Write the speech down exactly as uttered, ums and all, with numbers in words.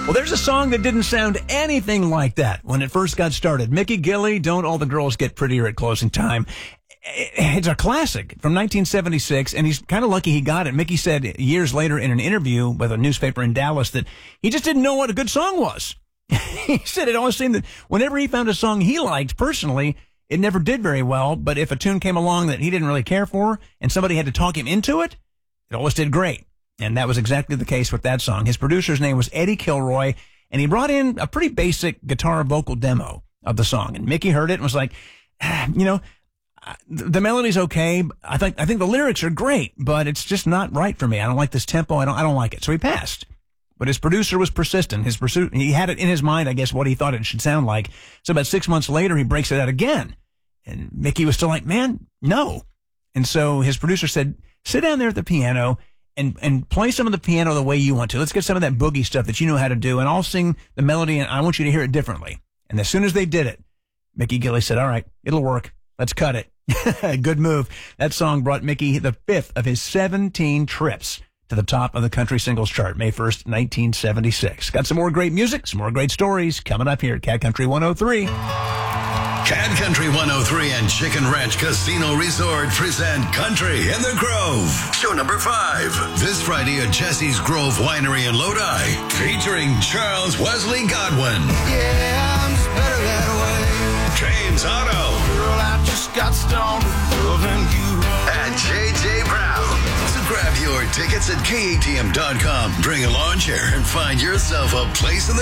Well, there's a song that didn't sound anything like that when it first got started. Mickey Gilley, Don't All the Girls Get Prettier at Closing Time. It's a classic from nineteen seventy-six, and he's kind of lucky he got it. Mickey said years later in an interview with a newspaper in Dallas that he just didn't know what a good song was. He said it always seemed that whenever he found a song he liked personally, it never did very well, but if a tune came along that he didn't really care for and somebody had to talk him into it, it always did great. And that was exactly the case with that song. His producer's name was Eddie Kilroy, and he brought in a pretty basic guitar vocal demo of the song. And Mickey heard it and was like, ah, you know, the melody's okay. I think I think the lyrics are great, but it's just not right for me. I don't like this tempo. I don't I don't like it. So he passed. But his producer was persistent. His pursuit, he had it in his mind, I guess, what he thought it should sound like. So about six months later, he breaks it out again. And Mickey was still like, man, no. And so his producer said, sit down there at the piano and and play some of the piano the way you want to. Let's get some of that boogie stuff that you know how to do, and I'll sing the melody, and I want you to hear it differently. And as soon as they did it, Mickey Gilley said, all right, it'll work. Let's cut it. Good move. That song brought Mickey the fifth of his seventeen trips to the top of the country singles chart, May first, nineteen seventy-six. Got some more great music, some more great stories coming up here at Cat Country one oh three. Cat Country one oh three and Chicken Ranch Casino Resort present Country in the Grove. Show number five. This Friday at Jesse's Grove Winery in Lodi, featuring Charles Wesley Godwin. Yeah, I'm just better that way. James Otto. Girl, I just got stoned loving you. And J J Brown. So grab your tickets at K A T M dot com. Bring a lawn chair and find yourself a place in the